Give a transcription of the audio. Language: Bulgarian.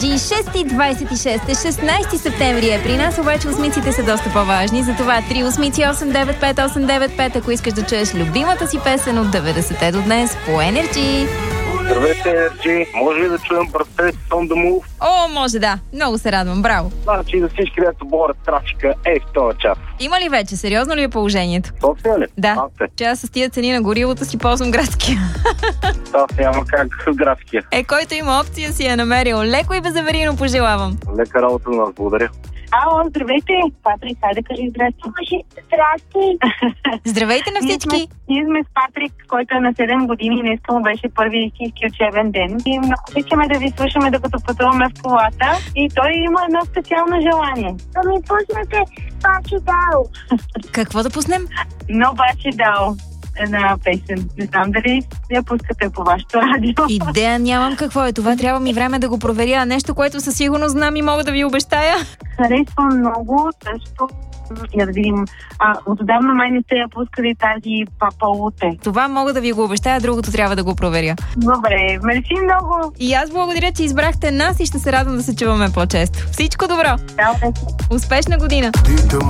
Energy. 6:26, 16 септември е при нас, обаче осмиците са доста по-важни. Затова 3 осмици 895-895, ако искаш да чуеш любимата си песен от 90-те до днес по Energy. Здравейте, Energy. Може ли да чуем братец On The Move? О, може, да. Много се радвам. Браво. Значи за всички, дето борят трафика в този час. Има ли вече? Сериозно ли е положението? София ли? Да. Че аз с тия цени на горивото си ползвам градския. Това няма как градския. Който има опция си е намерил. Леко и безаварийно пожелавам. Лека работа на нас. Благодаря. Ало, здравейте. Патрик, хайде кажи здрасти. Здрасти. Здравейте на всички. Ние сме с Патрик, който е на 7 години. Днеска му беше първи истински учебен ден. И много обичаме да ви слушаме, докато пътуваме в колата. И той има едно специално желание. Да ми пуснете Бачи Дал. Какво да пуснем? Но Бачи Дал. Една песен. Не знам дали я пускате по вашето радио. Идея нямам какво е това. Трябва ми време да го проверя. Нещо, което със сигурност знам и мога да ви обещая. Харесвам много, защото я да видим. Отдавна май не сте я пускали тази Папа Луте. Това мога да ви го обещая, другото трябва да го проверя. Добре, мерси много. И аз благодаря, че избрахте нас и ще се радвам да се чуваме по-често. Всичко добро! Да, успешна година!